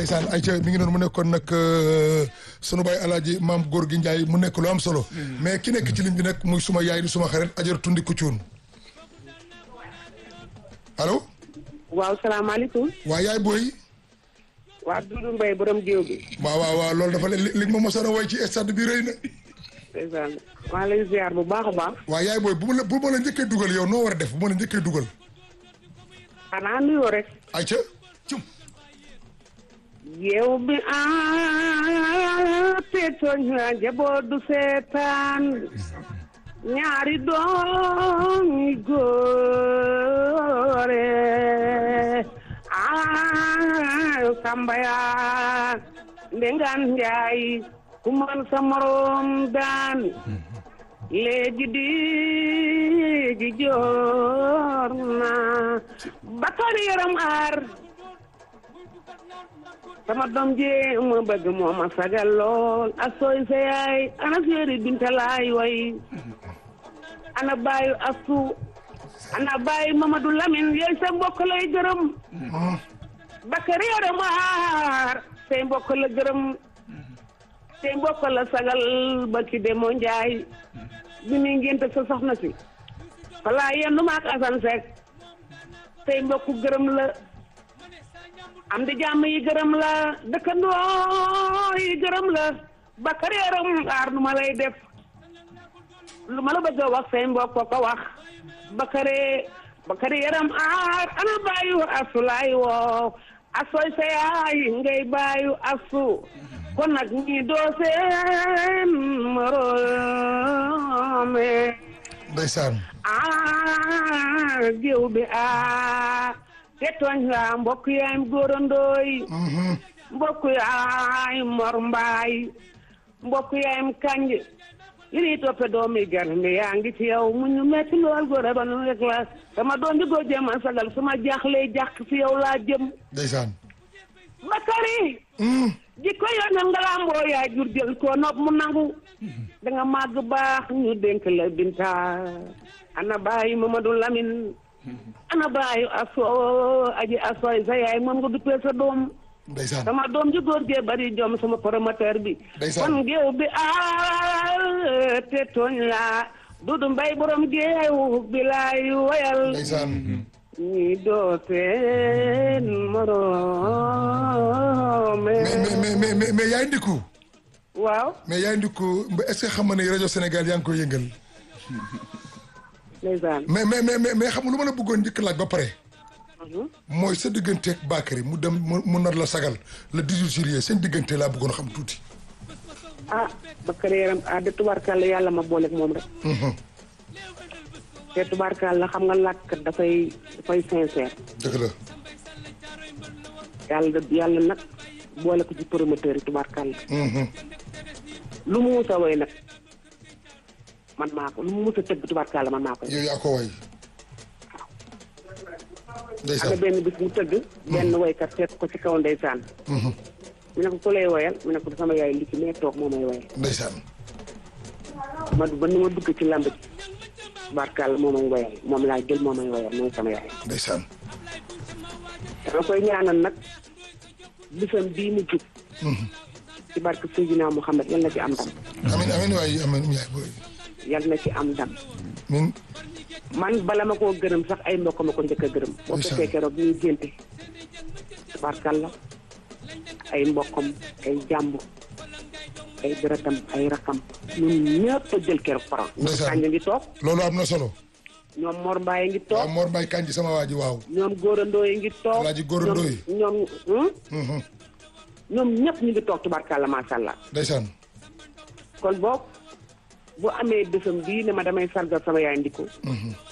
ndeysaan ayca mi ngi noonu mu nekkoon nag sunu baay alaaji maam góor gi Njaay mu nekk lu am solo mais ki nekk ci ligne bi nag muy suma yaay di suma xarit ajar tundi ku cuun allo waaw salaamaaleykum. waa yaay booy waa Doudou Mbaye borom géew bi. waaw loolu dafa li ma mosoon a woy ci stade bi rëy na ndeysaan maa lay ziar bu baax a baax. waa yaay booy bu ma la njëkkee dugal yow noo war a def bu ma la njëkkee dugal xanaa nuyoo rek. ayca cum géew bi te tooñ la njaboot du seetaan ñaari doom yi góore Samba yaa Ndengaan Njaay ku mën sa morom daan léegi di joor na Bakari yaram aar sama doom jee ma bëgg moo ma sagal lool asooy sa yaay ana séeri bintalaay way ana baayu asu ana baayu Mamadou Lamine yooyu sa mbokk lay gërëm Bakari yaram aar say mbokk la gërëm say mbokk la sagal ba ki demoo Njaay bi muy ngénte sa soxna si falaa yendu maak Asan Seck say mbokk gërëm la am di jàmm yi gërëm la dëkkandoo yi gërëm la Bakari yaram aar nu ma lay def lu ma la bëgg a wax say mbokk ko wax Bakari yaram aar ana baayu asu laay woo asooy sa yaay ngay baayu asu kon nag ñi doo seen moroome ndeysaan géew bi te tooñ la mbokk yaayam góorandooy mbokk yaayam Mor Mbaay mbokk yaayam Kanj li ñuy toppe doomi garmi yaa ngi ci yow mu ñu metti lool góor ba nu rek la sama doom bi góor jéema sagal suma jaaxlee jàq ci yow laa jëm ndeysaan Bakari jikko yoonal nga lamboo yaa jur jël ko nopp mu nangu danga màgg baax ñu dénk la Binta ana baayu Mamadou Lamine ana baayu aji asooy sa yaay moom nga duppee sa doom ndeysaan sama doom ji góor gee bari jom sama promoteur bi kon géew bi te tooñ la Doudou Mbaye borom géew bi laay woyal ndeysaan ñi doo seen moroome mais yaay ndiku waaw mais yaay ndiku est-ce que xam nga ne rajo Sénégal yaa ngi koy yëngal ndeysaan mais xam nga lu ma la bëggoon njëkk laaj ba pare mooy sa digganteeg Bakary mu dem mu nar la sagal le 18 juillet seen diggante laa bëggoon xam tuuti Bakary yaram de tubaarkàlla yàlla ma booleeg moom rek te tubaarkàlla xam nga làkkat dafay sincère dëgg la yàlla nag boole ko ci promoteur yi tubaarkàlla lu mu mus a woy nag man maa ko lu mu mus a tëgg tubaarkàlla man maa ko yow yaa ko way ndeysaan am na benn bis mu tëgg benn woykat fekk ko ci kaw ndeysaan mu ne ko ku lay woyal mu ne ko sama yaay li ci mee toog moo may woyal ndeysaan ba ni ma dugg ci lamb ji tubaarkàlla moo may woyal moom laa jël moo may woyal mooy sama yaay ndeysaan dama koy ñaanal nag bisam bii mu jub ci barke Seydina Mouhamed yal na ci am ndam amiin waay amiin yaay booy yal na ci am ndam min man bala ma koo gërëm sax ay mbokk ma ko njëkk a gërëm boo fekkee keroog ñuy génte tubaarkàlla ay mbokkam ay jàmbu ay deretam ay rakam ñun ñëpp a jël keroog parole ñoom Kanj ngi toog loolu am na solo ñoom Mor Mbaye ngi toog waaw Mor Mbaye Kanj sama waa ji waaw ñoom góorandoo yi ngi toog Alaaji góorandoo yi ñoom ñëpp ñu ngi toog tubaarkàlla macha allah ndeysaan kon boog bu amee bésam bii ne ma damay sargal sama yaay ndiku